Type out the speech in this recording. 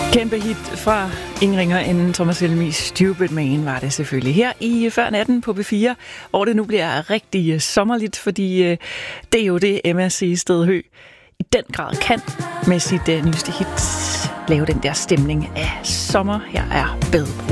Kæmpe hit fra ingen ringer end Thomas Helmig. Stupid Man var det selvfølgelig her i Før Natten på B4, hvor det nu bliver rigtig sommerligt, fordi det er jo det, MRC Stedhø i den grad kan med sit nyeste hit lave den der stemning af sommer. Her er Bed.